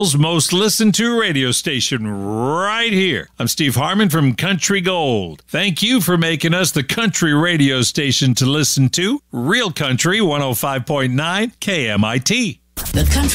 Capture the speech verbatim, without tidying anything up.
most listened to radio station right here. I'm Steve Harmon from Country Gold. Thank you for making us the country radio station to listen to. Real Country one oh five point nine K M I T. The country